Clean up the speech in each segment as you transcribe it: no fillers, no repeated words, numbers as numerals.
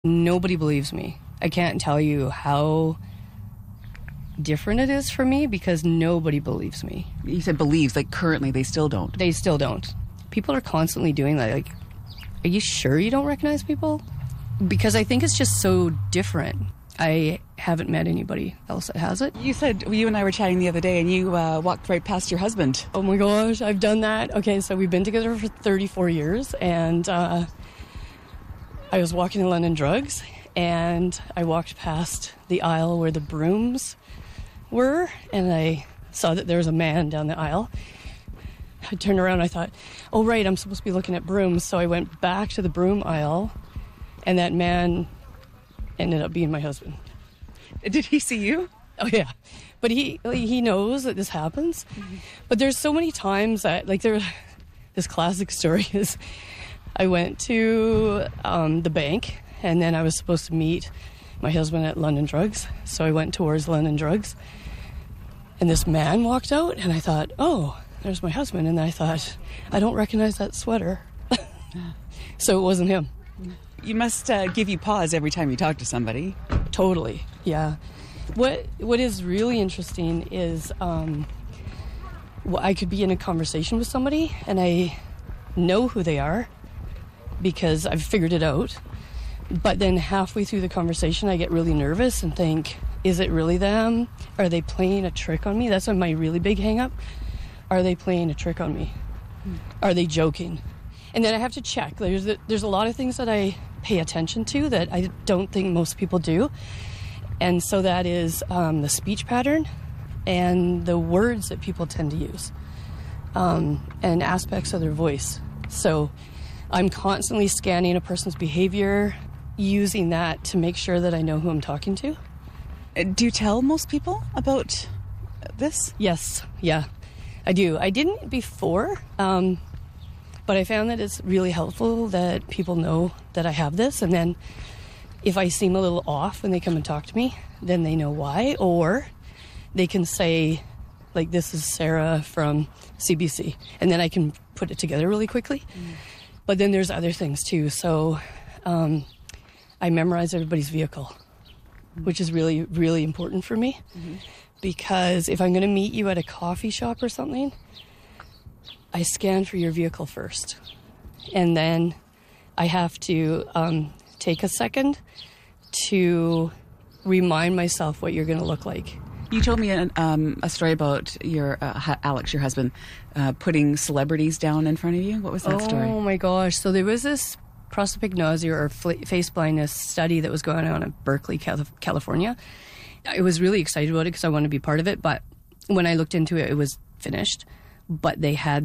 Nobody believes me. I can't tell you how different it is for me because nobody believes me. You said believes, like currently they still don't. They still don't. People are constantly doing that. Like, are you sure you don't recognize people? Because I think it's just so different. I haven't met anybody else that has it. You said, you and I were chatting the other day, and you walked right past your husband. Oh my gosh, I've done that. Okay, so we've been together for 34 years, and I was walking in London Drugs, and I walked past the aisle where the brooms were, and I saw that there was a man down the aisle. I turned around, I thought, oh right, I'm supposed to be looking at brooms, so I went back to the broom aisle, and that man ended up being my husband. Did he see you? Oh yeah, but he knows that this happens. Mm-hmm. But there's so many times that, like, this classic story is I went to the bank, and then I was supposed to meet my husband at London Drugs, so I went towards London Drugs, and this man walked out, and I thought, oh, there's my husband, and I thought, I don't recognize that sweater. So it wasn't him. You must give you pause every time you talk to somebody. Totally, yeah. What is really interesting is I could be in a conversation with somebody and I know who they are because I've figured it out. But then halfway through the conversation, I get really nervous and think, is it really them? Are they playing a trick on me? That's my really big hang-up. Are they playing a trick on me? Are they joking? And then I have to check. There's a lot of things that I pay attention to that I don't think most people do. And so that is the speech pattern and the words that people tend to use and aspects of their voice. So I'm constantly scanning a person's behavior, using that to make sure that I know who I'm talking to. Do you tell most people about this? Yes, yeah, I do. I didn't before, but I found that it's really helpful that people know that I have this, and then if I seem a little off when they come and talk to me, then they know why, or they can say, like, this is Sarah from CBC, and then I can put it together really quickly. But then there's other things too. So I memorize everybody's vehicle, which is really, really important for me, because if I'm going to meet you at a coffee shop or something, I scan for your vehicle first, and then I have to take a second to remind myself what you're going to look like. You told me a story about your Alex, your husband, putting celebrities down in front of you. What was that story? Oh my gosh! So there was this prosopagnosia or face blindness study that was going on at Berkeley, California. I was really excited about it because I wanted to be part of it. But when I looked into it, it was finished. But they had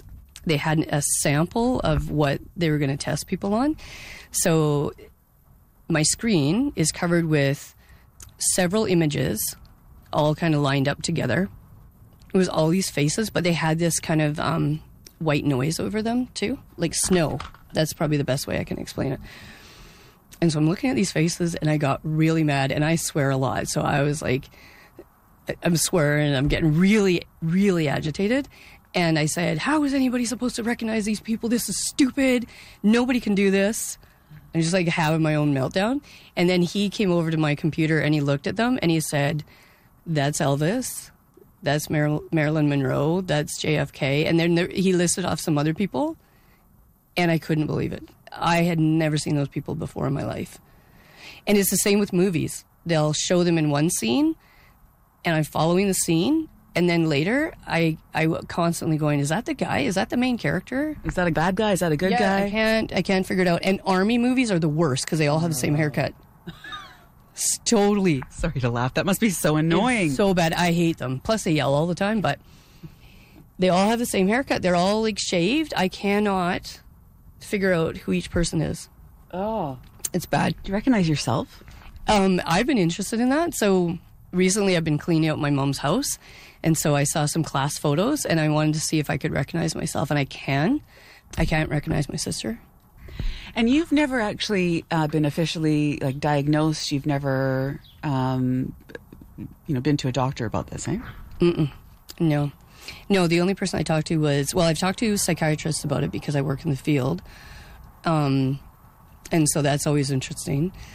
a sample of what they were going to test people on. So my screen is covered with several images, all kind of lined up together. It was all these faces, but they had this kind of white noise over them too, like snow. That's probably the best way I can explain it. And so I'm looking at these faces and I got really mad, and I swear a lot. So I was like, I'm swearing and I'm getting really, really agitated. And I said, how is anybody supposed to recognize these people? This is stupid. Nobody can do this. And just like having my own meltdown. And then he came over to my computer and he looked at them and he said, that's Elvis. That's Marilyn Monroe. That's JFK. And then he listed off some other people. And I couldn't believe it. I had never seen those people before in my life. And it's the same with movies. They'll show them in one scene and I'm following the scene. And then later, I constantly going, is that the guy? Is that the main character? Is that a bad guy? Is that a good guy? I can't figure it out. And army movies are the worst because they all have the same haircut. Totally. Sorry to laugh. That must be so annoying. It's so bad. I hate them. Plus, they yell all the time, but they all have the same haircut. They're all like shaved. I cannot figure out who each person is. Oh. It's bad. Do you recognize yourself? I've been interested in that. So recently I've been cleaning out my mom's house. And so I saw some class photos and I wanted to see if I could recognize myself. And I can't recognize my sister. And you've never actually been officially like diagnosed. You've never, been to a doctor about this, eh? No. The only person I talked to was, I've talked to psychiatrists about it because I work in the field. And so that's always interesting.